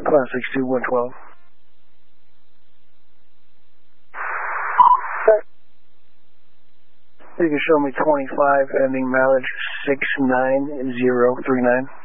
Cloud 62112. You can show me 25, ending mileage 69039.